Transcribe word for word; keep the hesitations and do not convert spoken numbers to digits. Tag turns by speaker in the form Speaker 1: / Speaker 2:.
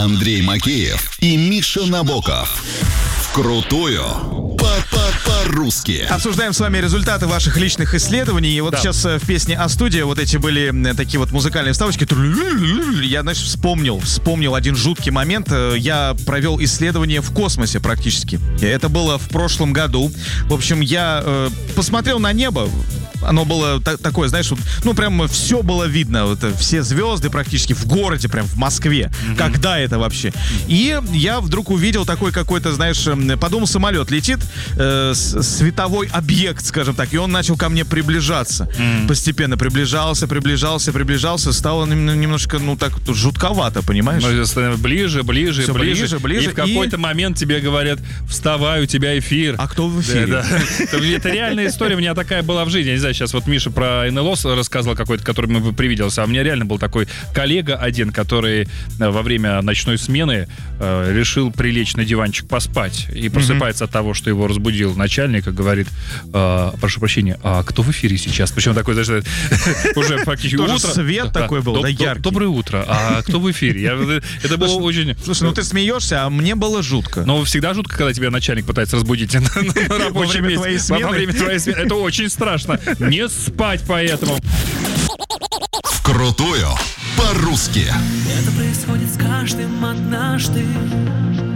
Speaker 1: Андрей Макеев и Миша Набоков. Вкрутую по-по-по-русски.
Speaker 2: Обсуждаем с вами результаты ваших личных исследований. И вот
Speaker 3: Да.
Speaker 2: сейчас в песне «А студия» вот эти были м, такие вот музыкальные вставочки. Я, знаешь, вспомнил, вспомнил один жуткий момент. Я провел исследование в космосе практически. Это было в прошлом году. В общем, я э, посмотрел на небо. Оно было та- такое, знаешь, вот, ну прям все было видно, вот, э, все звезды практически в городе, прям в Москве. Mm-hmm. Когда это вообще? И я вдруг увидел такой какой-то, знаешь, э, подумал, самолет летит, э, с- световой объект, скажем так, и он начал ко мне приближаться. Mm-hmm. Постепенно приближался, приближался, приближался, стало нем- немножко, ну так, жутковато, понимаешь?
Speaker 3: Ну, ближе, ближе,
Speaker 2: Всё
Speaker 3: ближе,
Speaker 2: ближе, ближе,
Speaker 3: и в какой-то
Speaker 2: и-
Speaker 3: момент тебе говорят: вставай, у тебя эфир.
Speaker 2: А кто в эфире?
Speaker 3: Да, да. Это реальная история, у меня такая была в жизни. Я не знаю, сейчас вот Миша про эн эл о рассказывал какой-то, который мы привиделся, а у меня реально был такой коллега один, который э, во время ночной смены э, решил прилечь на диванчик поспать и просыпается от того, что его разбудил начальник и говорит: э, прошу прощения, а кто в эфире сейчас? Причем такой, знаешь, уже практически
Speaker 2: Тоже
Speaker 3: утро.
Speaker 2: свет такой был, да, яркий.
Speaker 3: Доброе утро. А кто в эфире? Я- Это было очень...
Speaker 2: Слушай, ну ты смеешься, а мне было жутко.
Speaker 3: Но всегда жутко, когда тебя начальник пытается разбудить на, на рабочем
Speaker 2: время
Speaker 3: месте.
Speaker 2: твоей
Speaker 3: Во-
Speaker 2: смены.
Speaker 3: Во время твоей смены. Это очень страшно. Не спать поэтому.
Speaker 1: Вкрутую по-русски.
Speaker 4: Это происходит с каждым однажды.